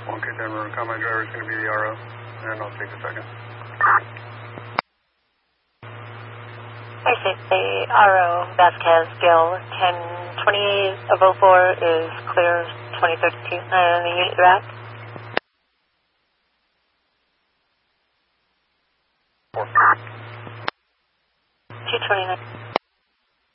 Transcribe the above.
Okay, Denver, my driver is going to be the RO, and I'll take a second. I see the RO Vasquez Gill 1028 of 04 is clear 2032, and the unit rack. 229.